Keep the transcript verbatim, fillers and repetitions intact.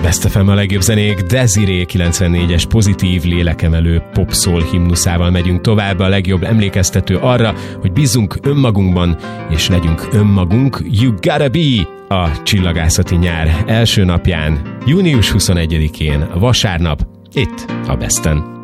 Best ef em a legjobb zenék, Desiree kilencvennégyes pozitív, lélekemelő pop-soul himnuszával megyünk tovább, a legjobb emlékeztető arra, hogy bízzunk önmagunkban, és legyünk önmagunk. You Gotta Be a csillagászati nyár első napján, június huszonegyedikén, vasárnap, itt a Besten.